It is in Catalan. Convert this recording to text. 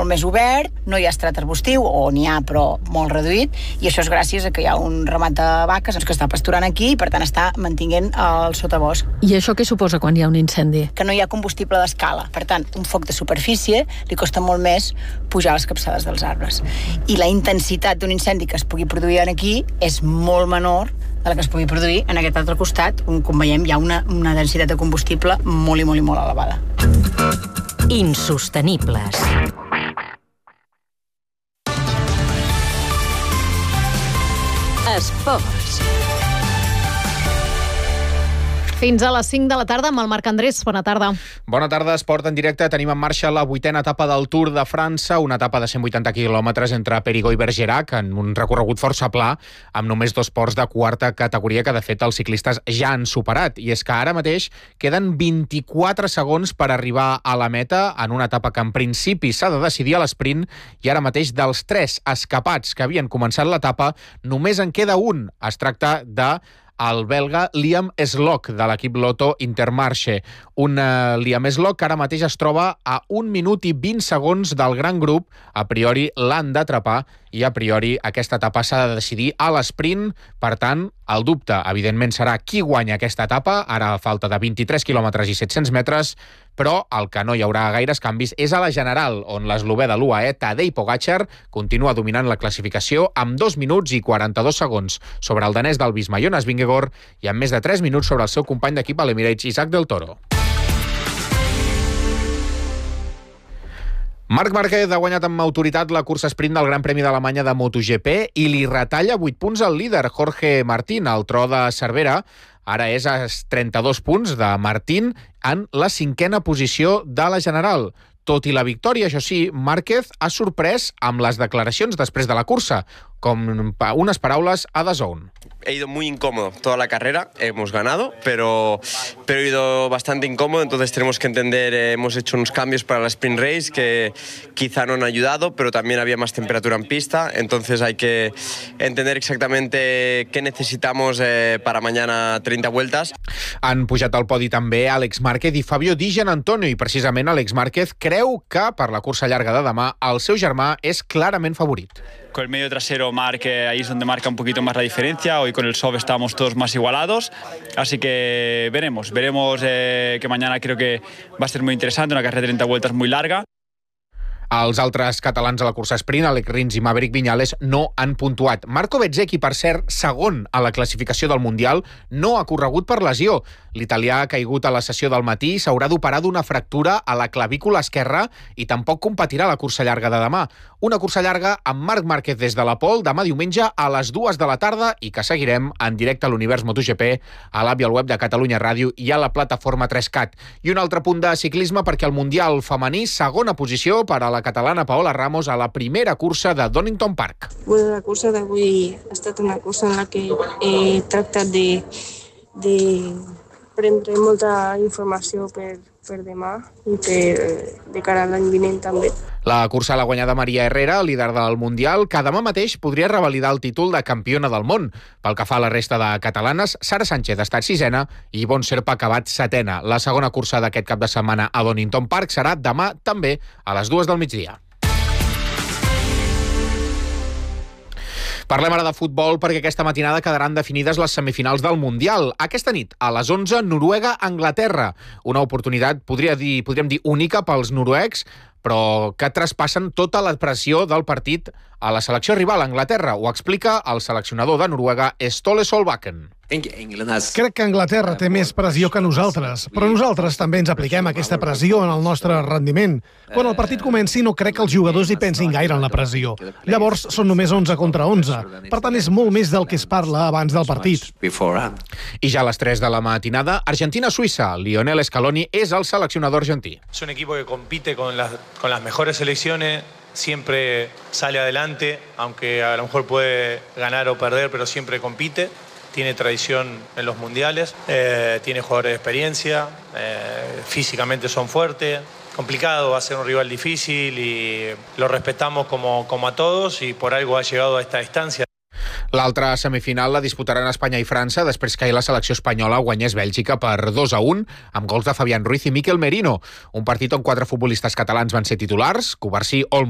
molt més obert, no hi ha estrat arbustiu, o n'hi ha però molt reduït, i això és gràcies a que hi ha un ramat de vaques que està pasturant aquí i per tant està mantinguent el sotabosc. I això què suposa quan hi ha un incendi? Que no hi ha combustible d'escala. Per tant, un foc de superfície li costa molt més pujar les capçades dels arbres. I la intensitat d'un incendi que es pugui produir aquí és molt menor de la que es pugui produir en aquest altre costat, on, com veiem, hi ha una densitat de combustible molt i molt i molt elevada. Insostenibles. Esports. Fins a les 5 de la tarda amb el Marc Andrés. Bona tarda. Bona tarda, Esport en directe. Tenim en marxa la 8a etapa del Tour de França, una etapa de 180 quilòmetres entre Périgueux i Bergerac, en un recorregut força pla, amb només 2 ports de quarta categoria que, de fet, els ciclistes ja han superat. I és que ara mateix queden 24 segons per arribar a la meta en una etapa que, en principi, s'ha de decidir a l'esprint, i ara mateix, dels 3 escapats que havien començat l'etapa, només en queda un. Es tracta de el belga Liam Sloch, de l'equip Lotto Intermarché. Un Liam Sloch que ara mateix es troba a 1 minut i 20 segons del gran grup. A priori l'han d'atrapar i a priori aquesta etapa s'ha de decidir a l'esprint. Per tant, el dubte, evidentment, serà qui guanya aquesta etapa. Ara a falta de 23 quilòmetres i 700 metres, però el que no hi haurà gaires canvis és a la general, on l'eslovè de l'UAE, Tadej Pogačar, continua dominant la classificació amb 2 minuts i 42 segons sobre el danès del Visma, Jonas Vingegaard, i amb més de 3 minuts sobre el seu company d'equip a l'Emirates, Isaac del Toro. Marc Márquez ha guanyat amb autoritat la cursa sprint del Gran Premi d'Alemanya de MotoGP i li retalla 8 punts al líder, Jorge Martín. El tro de Cervera ara és a 32 punts de Martín en la 5a posició de la general. Tot i la victòria, això sí, Márquez ha sorprès amb les declaracions després de la cursa, com unes paraules a DAZN. He ido muy incómodo toda la carrera, hemos ganado, pero he ido bastante incómodo, entonces tenemos que entender, hemos hecho unos cambios para la sprint race que quizá no han ayudado, pero también había más temperatura en pista, entonces hay que entender exactamente qué necesitamos para mañana 30 vueltas. Han pujat al podi també Àlex Márquez i Fabio Di Giannantonio, i precisament Àlex Márquez creu que per la cursa llarga de demà el seu germà és clarament favorit. Con el medio trasero Marc, ahí es donde marca un poquito más la diferencia. Hoy con el SOF estamos todos más igualados, así que veremos que mañana creo que va a ser muy interesante, una carrera de 30 vueltas muy larga. Els altres catalans a la cursa sprint, Alex Rins i Maverick Viñales, no han puntuat. Marco Bezzecchi, per cert, segon a la classificació del Mundial, no ha corregut per lesió. L'italià ha caigut a la sessió del matí i s'haurà d'operar d'una fractura a la clavícula esquerra i tampoc competirà la cursa llarga de demà. Una cursa llarga amb Marc Márquez des de la pole demà diumenge a les 2 de la tarda i que seguirem en directe a l'Univers MotoGP, a l'app i al web de Catalunya Ràdio i a la plataforma 3CAT. I un altre punt de ciclisme perquè el Mundial femení, segona posició per a la catalana Paola Ramos a la primera cursa de Donington Park. Bueno, la cursa d'avui ha estat una cursa en la que he tractat de prendre molta informació per demà i de cara a l'any vinent també. La cursa l'ha guanyada Maria Herrera, líder del Mundial, que demà mateix podria revalidar el títol de campiona del món. Pel que fa a la resta de catalanes, Sara Sánchez ha estat 6ena i Ivonne Serpa ha acabat 7ena. La segona cursa d'aquest cap de setmana a Donington Park serà demà també a les 2 del migdia. Parlem ara de futbol perquè aquesta matinada quedaran definides les semifinals del Mundial. Aquesta nit, a les 11, Noruega-Anglaterra. Una oportunitat, podríem dir, única pels noruecs, però que traspassen tota la pressió del partit a la selecció rival, Anglaterra. Ho explica el seleccionador de Noruega, Ståle Solbakken. Crec que Anglaterra té més pressió que nosaltres, però nosaltres també ens apliquem aquesta pressió en el nostre rendiment. Quan el partit comenci no crec que els jugadors hi pensin gaire en la pressió. Llavors són només 11 contra 11. Per tant, és molt més del que es parla abans del partit. I ja a les 3 de la matinada, Argentina-Suïssa. Lionel Scaloni és el seleccionador argentí. Es un equipo que compite con las mejores selecciones, siempre sale adelante, aunque a lo mejor puede ganar o perder, pero siempre compite. Tiene tradición en los mundiales, tiene jugadores de experiencia, físicamente son fuertes. Complicado, va a ser un rival difícil y lo respetamos como a todos y por algo ha llegado a esta distancia. L'altra semifinal la disputaran Espanya i França després que la selecció espanyola guanyés Bèlgica per 2-1 amb gols de Fabián Ruiz i Mikel Merino. Un partit on 4 futbolistes catalans van ser titulars, Covarsí, Olmo